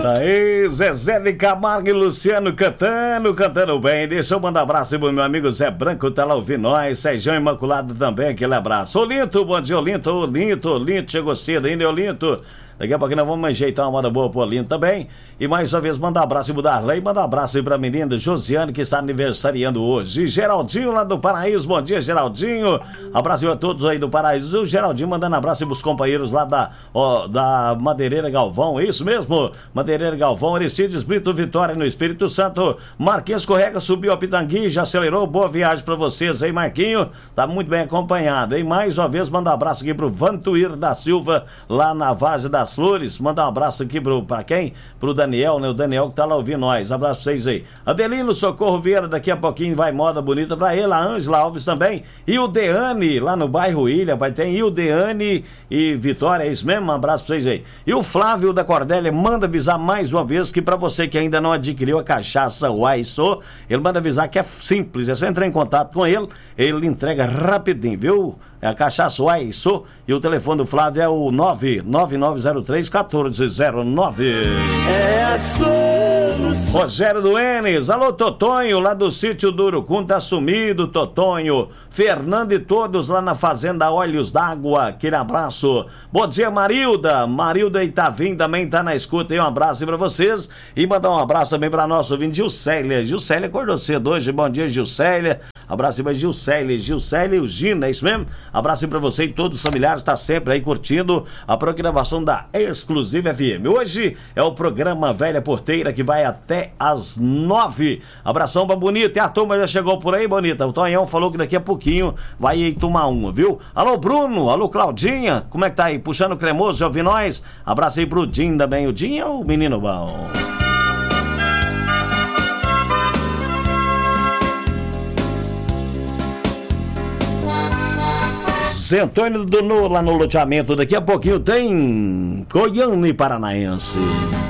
Aí, Zezé de Camargo e Luciano cantando bem. Deixa eu mandar um abraço pro meu amigo Zé Branco, tá lá ouvindo nós. Sérgio Imaculado também, aquele abraço. Olinto, bom dia, Olinto, chegou cedo ainda, Olinto. Daqui a pouco nós vamos ajeitar uma moda boa pro Olinto também. E mais uma vez, mandar um abraço pro Darley, mandar um abraço aí pra menina Josiane, que está aniversariando hoje. Geraldinho lá do Paraíso, bom dia, Geraldinho. Abraço a todos aí do Paraíso. O Geraldinho mandando abraço pros companheiros lá da Madeireira Galvão, é isso mesmo? Madeireira Galvão, Aristides Brito, Vitória no Espírito Santo. Marquinhos Correga subiu a Pitangui, já acelerou. Boa viagem pra vocês aí, Marquinho. Tá muito bem acompanhado. E mais uma vez, mandar um abraço aqui pro Vantuir da Silva, lá na Vaz das Flores. Mandar um abraço aqui pra quem? Pro Daniel, né? O Daniel que tá lá ouvindo nós. Abraço pra vocês aí. Adelino Socorro Vieira, daqui a pouquinho vai moda bonita pra ele. A Ângela Alves também. E o Deane, lá no bairro Ilha, vai ter o Deane e Vitória, é isso mesmo? Um abraço pra vocês aí. E o Flávio da Cordélia manda avisar mais uma vez que pra você que ainda não adquiriu a cachaça Uaiçô, ele manda avisar que é simples, é só entrar em contato com ele, ele entrega rapidinho, viu? É a cachaça Uaiçô e o telefone do Flávio é o 99903-1409. É a solução. Rogério Duenes, alô Totonho, lá do sítio do Urucum, tá sumido, Totonho. Fernando e todos lá na Fazenda Olhos d'Água, aquele abraço. Bom dia, Marilda Itavinho também tá na escuta aí, um abraço aí pra vocês. E mandar um abraço também pra nossa ouvinte Gilcélia acordou cedo hoje, bom dia, Gilcélia. Abraço aí pra Gilcélia e o Gina, é isso mesmo? Abraço aí pra você e todos os familiares, tá sempre aí curtindo a programação da Exclusiva FM. Hoje é o programa Velha Porteira, que vai até às 9. Abração pra Bonita, e a turma já chegou por aí, Bonita. O Tonhão falou que daqui a pouquinho vai aí tomar uma, viu? Alô Bruno, alô Claudinha, como é que tá aí? Puxando o cremoso, já ouvi nós? Abraço aí pro Dinho também, o Dinho é o menino bom. Antônio do lá no loteamento, daqui a pouquinho tem Goiânia e Paranaense.